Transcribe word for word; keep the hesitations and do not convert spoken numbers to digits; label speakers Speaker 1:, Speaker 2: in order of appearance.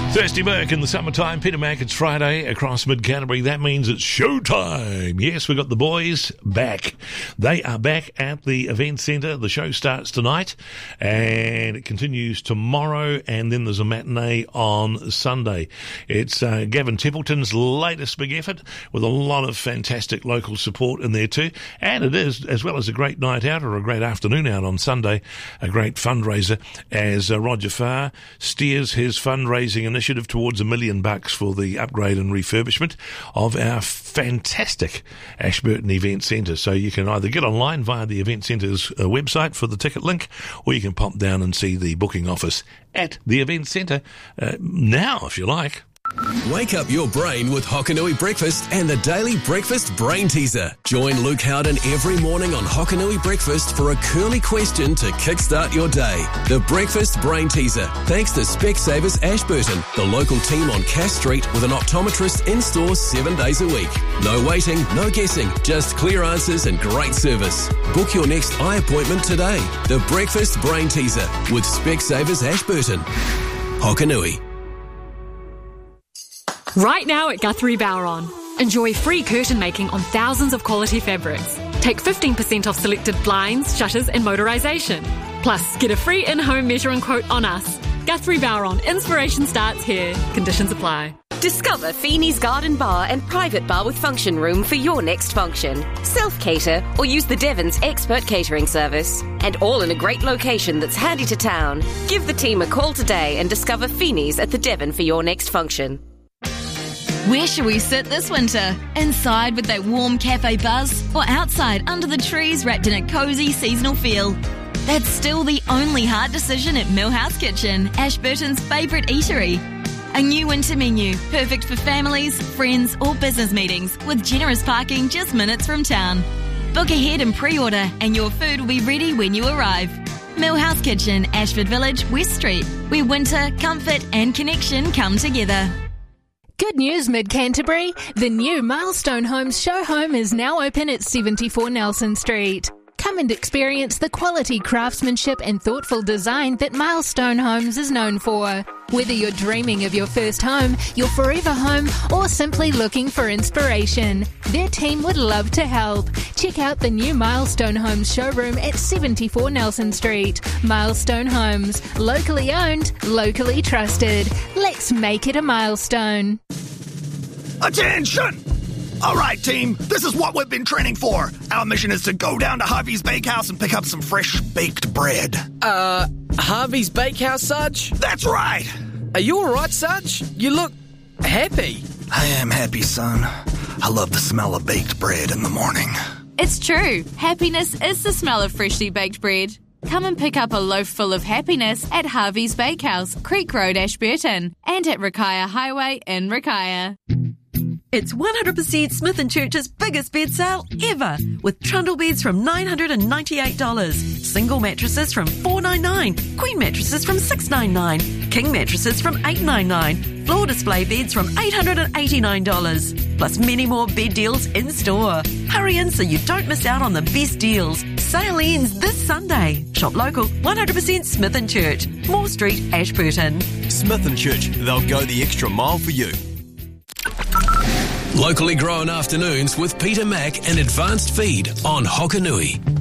Speaker 1: Thirsty Merc in the summertime. Peter Mac, it's Friday across mid-Canterbury. That means it's showtime. Yes, we've got the boys back. They are back at the event centre. The show starts tonight and it continues tomorrow, and then there's a matinee on Sunday. It's uh, Gavin Templeton's latest big effort with a lot of fantastic local support in there too. And it is, as well as a great night out or a great afternoon out on Sunday, a great fundraiser as uh, Roger Farr steers his fundraising initiative towards a million bucks for the upgrade and refurbishment of our fantastic Ashburton Event Centre. So you can either get online via the Event Centre's uh, website for the ticket link, or you can pop down and see the booking office at the Event Centre uh, now, if you like.
Speaker 2: Wake up your brain with Hokanui Breakfast and the Daily Breakfast Brain Teaser. Join Luke Howden every morning on Hokanui Breakfast for a curly question to kickstart your day. The Breakfast Brain Teaser, thanks to Specsavers Ashburton, the local team on Cass Street with an optometrist in-store seven days a week. No waiting, no guessing, just clear answers and great service. Book your next eye appointment today. The Breakfast Brain Teaser with Specsavers Ashburton. Hokanui.
Speaker 3: Right now at Guthrie Bowron. Enjoy free curtain making on thousands of quality fabrics. Take fifteen percent off selected blinds, shutters and motorisation. Plus, get a free in-home measuring quote on us. Guthrie Bowron. Inspiration starts here. Conditions apply.
Speaker 4: Discover Feeney's Garden Bar and private bar with function room for your next function. Self-cater or use the Devon's expert catering service. And all in a great location that's handy to town. Give the team a call today and discover Feeney's at the Devon for your next function.
Speaker 5: Where should we sit this winter? Inside with that warm cafe buzz, or outside under the trees wrapped in a cosy seasonal feel? That's still the only hard decision at Millhouse Kitchen, Ashburton's favourite eatery. A new winter menu, perfect for families, friends or business meetings, with generous parking just minutes from town. Book ahead and pre-order and your food will be ready when you arrive. Millhouse Kitchen, Ashford Village, West Street, where winter, comfort and connection come together.
Speaker 6: Good news, Mid-Canterbury. The new Milestone Homes show home is now open at seventy-four Nelson Street. Come and experience the quality craftsmanship and thoughtful design that Milestone Homes is known for. Whether you're dreaming of your first home, your forever home, or simply looking for inspiration, their team would love to help. Check out the new Milestone Homes showroom at seventy-four Nelson Street. Milestone Homes, locally owned, locally trusted. Let's make it a milestone.
Speaker 7: Attention! All right, team, this is what we've been training for. Our mission is to go down to Harvey's Bakehouse and pick up some fresh baked bread.
Speaker 8: Uh, Harvey's Bakehouse, Sarge?
Speaker 7: That's right.
Speaker 8: Are you all right, Sarge? You look happy.
Speaker 7: I am happy, son. I love the smell of baked bread in the morning.
Speaker 9: It's true. Happiness is the smell of freshly baked bread. Come and pick up a loaf full of happiness at Harvey's Bakehouse, Creek Road, Ashburton, and at Rakaia Highway in Rakaia.
Speaker 10: It's one hundred percent Smith and Church's biggest bed sale ever, with trundle beds from nine hundred ninety-eight dollars, single mattresses from four hundred ninety-nine dollars, queen mattresses from six hundred ninety-nine dollars, king mattresses from eight hundred ninety-nine dollars, floor display beds from eight hundred eighty-nine dollars, plus many more bed deals in store. Hurry in so you don't miss out on the best deals. Sale ends this Sunday. Shop local, one hundred percent Smith and Church, Moore Street, Ashburton.
Speaker 11: Smith and Church, they'll go the extra mile for you.
Speaker 2: Locally grown afternoons with Peter Mac and Advanced Feed on Hokanui.